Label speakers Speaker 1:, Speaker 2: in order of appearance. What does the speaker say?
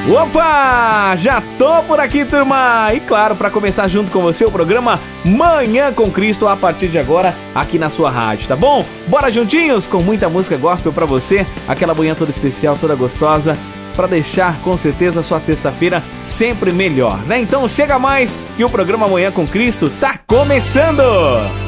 Speaker 1: Opa! Já tô por aqui, turma! E claro, para começar junto com você o programa Manhã com Cristo a partir de agora aqui na sua rádio, tá bom? Bora juntinhos com muita música gospel para você, aquela manhã toda especial, toda gostosa, para deixar com certeza a sua terça-feira sempre melhor, né? Então chega mais que o programa Manhã com Cristo tá começando!